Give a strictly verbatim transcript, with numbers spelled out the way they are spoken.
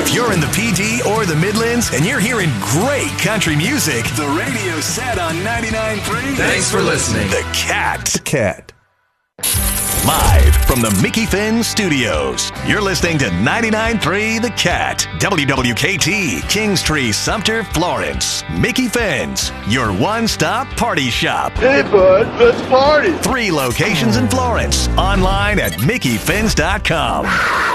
If you're in the P D or the Midlands and you're hearing great country music, the radio's set on ninety-nine point three. Thanks for listening. The Cat. The Cat. Live from the Mickey Finn Studios, you're listening to ninety-nine point three The Cat. W W K T, Kingstree, Sumter, Florence. Mickey Finn's, your one-stop party shop. Hey, bud, let's party. Three locations in Florence. Online at mickey fins dot com.